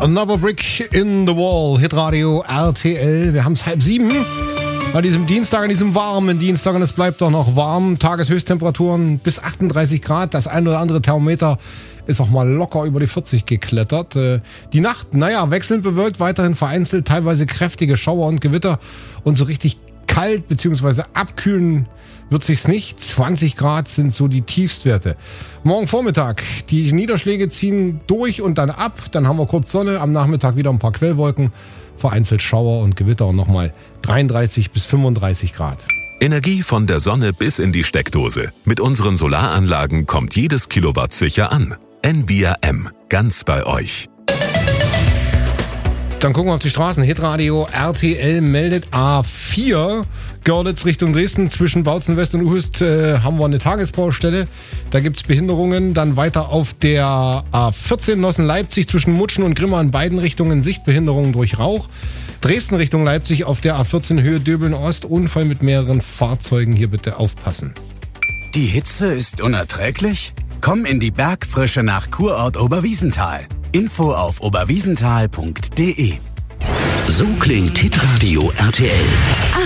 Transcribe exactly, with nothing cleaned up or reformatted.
Another Brick in the Wall, Hitradio R T L. Wir haben es halb sieben an diesem Dienstag, an diesem warmen Dienstag, und es bleibt doch noch warm. Tageshöchsttemperaturen bis achtunddreißig Grad. Das ein oder andere Thermometer ist auch mal locker über die vierzig geklettert. Die Nacht, naja, wechselnd bewölkt, weiterhin vereinzelt, teilweise kräftige Schauer und Gewitter. Und so richtig kalt bzw. abkühlen wird sich's nicht. zwanzig Grad sind so die Tiefstwerte. Morgen Vormittag, die Niederschläge ziehen durch und dann ab. Dann haben wir kurz Sonne, am Nachmittag wieder ein paar Quellwolken, vereinzelt Schauer und Gewitter und nochmal dreiunddreißig bis fünfunddreißig Grad. Energie von der Sonne bis in die Steckdose. Mit unseren Solaranlagen kommt jedes Kilowatt sicher an. N V R M, ganz bei euch. Dann gucken wir auf die Straßen. Hitradio R T L meldet A vier, Görlitz Richtung Dresden. Zwischen Bautzen West und Uhüst äh, haben wir eine Tagesbaustelle. Da gibt's Behinderungen. Dann weiter auf der A vierzehn Nossen-Leipzig zwischen Mutschen und Grimma in beiden Richtungen Sichtbehinderungen durch Rauch. Dresden Richtung Leipzig auf der A vierzehn Höhe Döbeln Ost. Unfall mit mehreren Fahrzeugen. Hier bitte aufpassen. Die Hitze ist unerträglich? Komm in die Bergfrische nach Kurort Oberwiesenthal. Info auf oberwiesenthal punkt de. So klingt Hitradio R T L.